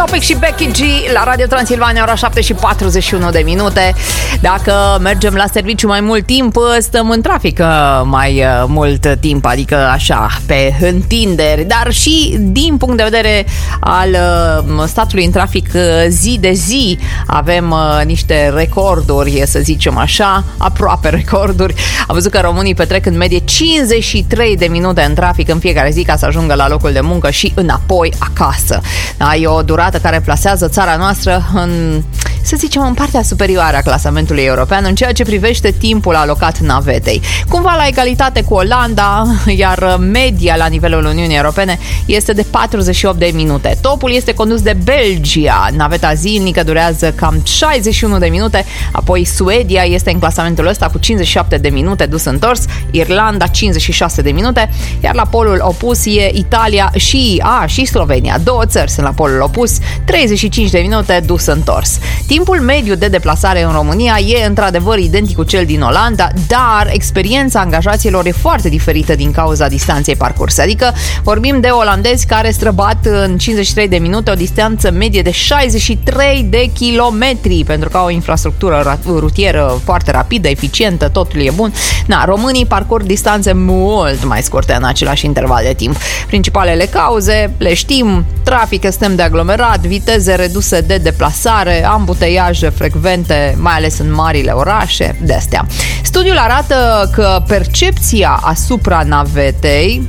Topic și Becky G la Radio Transilvania, ora 7:41. Dacă mergem la serviciu mai mult timp, stăm în trafic mai mult timp, adică așa, pe întinderi, dar și din punct de vedere al statului în trafic zi de zi avem niște recorduri, să zicem așa, aproape recorduri. Am văzut că românii petrec în medie 53 de minute în trafic în fiecare zi ca să ajungă la locul de muncă și înapoi acasă. Da, e o durată care plasează țara noastră în, să zicem, în partea superioară a clasamentului european în ceea ce privește timpul alocat navetei. Cumva la egalitate cu Olanda, iar media la nivelul Uniunii Europene este de 48 de minute. Topul este condus de Belgia. Naveta zilnică durează cam 61 de minute, apoi Suedia este în clasamentul ăsta cu 57 de minute dus întors, Irlanda 56 de minute, iar la polul opus e Italia și Slovenia. Două țări sunt la polul opus, 35 de minute dus întors. Timpul mediu de deplasare în România e într-adevăr identic cu cel din Olanda, dar experiența angajaților e foarte diferită din cauza distanței parcurse. Adică vorbim de olandezi care străbat în 53 de minute o distanță medie de 63 de kilometri, pentru că au o infrastructură rutieră foarte rapidă, eficientă, totul e bun. Românii parcurg distanțe mult mai scurte în același interval de timp. Principalele cauze le știm: trafic extrem de aglomerat, viteze reduse de deplasare, ambuteiaje frecvente, mai ales în marile orașe, de-astea. Studiul arată că percepția asupra navetei,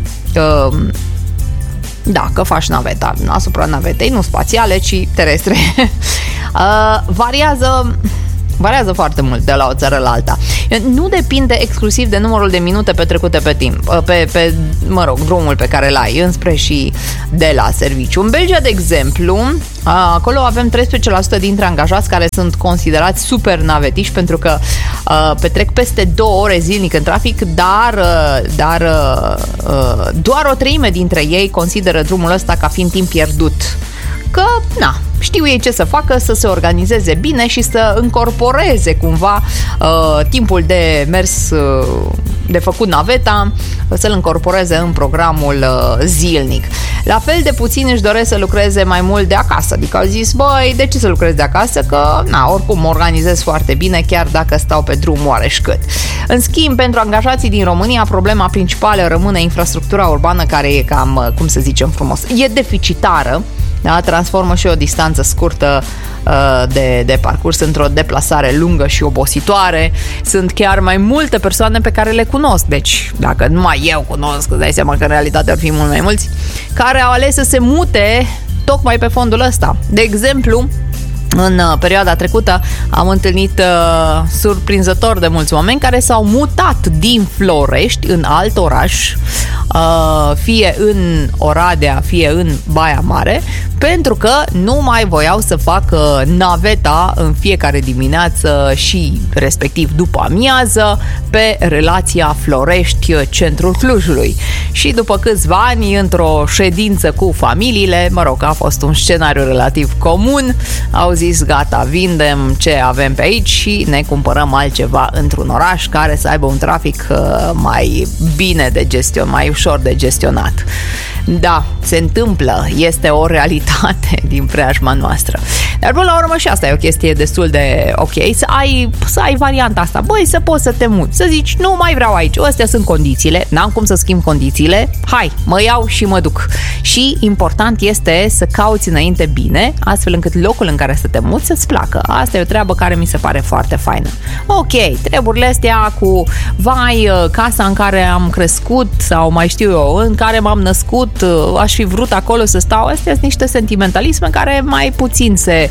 că faci naveta asupra navetei, nu spațiale, ci terestre, variază foarte mult de la o țară la alta. Nu depinde exclusiv de numărul de minute petrecute pe timp, pe drumul pe care l-ai înspre și de la serviciu. În Belgia, de exemplu, acolo avem 13% dintre angajați care sunt considerați super navetiși pentru că petrec peste 2 ore zilnic în trafic, dar doar o treime dintre ei consideră drumul ăsta ca fiind timp pierdut. Că, știu ei ce să facă, să se organizeze bine și să încorporeze cumva timpul de mers, de făcut naveta, să-l încorporeze în programul zilnic. La fel de puțin își doresc să lucreze mai mult de acasă, adică au zis, de ce să lucrez de acasă? Că, oricum mă organizez foarte bine, chiar dacă stau pe drum oareși cât. În schimb, pentru angajații din România, problema principală rămâne infrastructura urbană, care e cam, cum să zicem frumos, e deficitară. Transformă și o distanță scurtă de parcurs într-o deplasare lungă și obositoare. Sunt chiar mai multe persoane pe care le cunosc, deci dacă numai eu cunosc, îți dai seama că în realitate ar fi mult mai mulți, care au ales să se mute tocmai pe fondul ăsta. De exemplu, în perioada trecută am întâlnit surprinzător de mulți oameni care s-au mutat din Florești în alt oraș, fie în Oradea, fie în Baia Mare, pentru că nu mai voiau să facă naveta în fiecare dimineață și respectiv după amiază pe relația Florești-centrul Clujului. Și după câțiva ani, într-o ședință cu familiile, a fost un scenariu relativ comun, au zis, gata, vindem ce avem pe aici și ne cumpărăm altceva într-un oraș care să aibă un trafic mai bine de gestionat, mai ușor de gestionat. Da, se întâmplă, este o realitate din preajma noastră. Dar până la urmă și asta e o chestie destul de ok, să ai varianta asta. Să poți să te muți, să zici, nu mai vreau aici, astea sunt condițiile, n-am cum să schimb condițiile, hai, mă iau și mă duc. Și important este să cauți înainte bine, astfel încât locul în care să te muți să-ți placă. Asta e o treabă care mi se pare foarte faină. Ok, treburile astea cu casa în care am crescut sau mai știu eu, în care m-am născut, aș fi vrut acolo să stau, astea sunt niște sentimentalisme care mai puțin se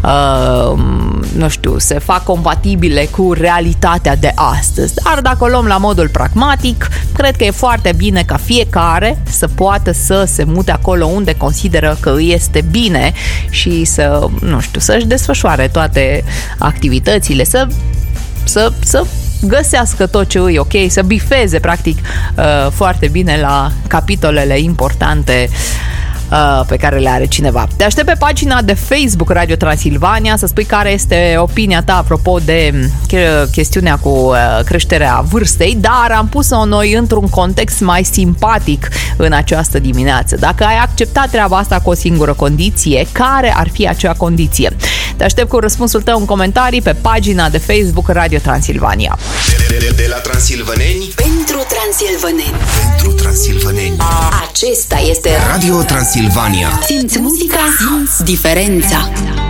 fac compatibile cu realitatea de astăzi. Dar dacă o luăm la modul pragmatic, cred că e foarte bine ca fiecare să poată să se mute acolo unde consideră că îi este bine și să-și desfășoare toate activitățile, să găsească tot ce e ok, să bifeze practic foarte bine la capitolele importante pe care le are cineva. Te aștept pe pagina de Facebook Radio Transilvania să spui care este opinia ta apropo de chestiunea cu creșterea vârstei, dar am pus-o noi într-un context mai simpatic în această dimineață. Dacă ai acceptat treaba asta cu o singură condiție, care ar fi acea condiție? Te aștept cu răspunsul tău în comentarii pe pagina de Facebook Radio Transilvania. De la transilvaneni pentru transilvaneni. Pentru transilvaneni. Acesta este Radio Transilvania. Simți muzica, simți diferența.